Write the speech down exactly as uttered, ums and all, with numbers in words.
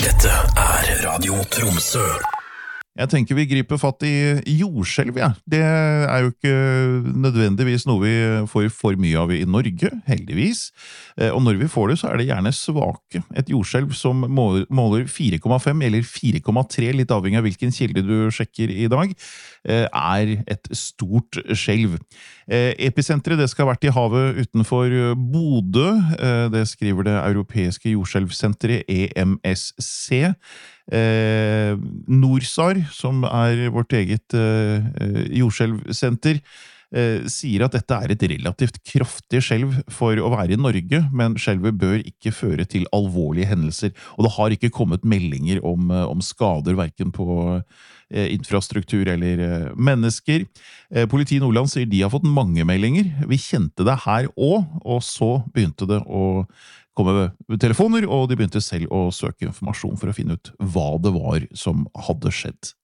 Dette er Radio Tromsø. Jeg tenker vi griper fatt i jordskjelv, ja. Det er jo ikke nødvendigvis noe vi får for mye av i Norge, heldigvis. Og når vi får det, så er det gjerne svake. Et jordskjelv som måler fire komma fem eller fire komma tre, litt avhengig av hvilken kilde du sjekker i dag, er et stort skjelv. Episenteret det skal ha vært i havet utenfor Bodø. Det skriver det europeiske jordskjelvsenteret E M S C. Eh, Norsar, som er vårt eget eh, jordskjelvsenter, eh, sier at dette er et relativt kraftig skjelv for å være i Norge, men skjelvet bør ikke føre til alvorlige hendelser, og det har ikke kommet meldinger om, om skader hverken på eh, infrastruktur eller eh, mennesker. Eh, Politi i Nordland sier de har fått mange meldinger. Vi kjente det her også, og så begynte det å komme telefoner, og de begynte selv å søke informasjon for å finne ut hva det var som hadde skjedd.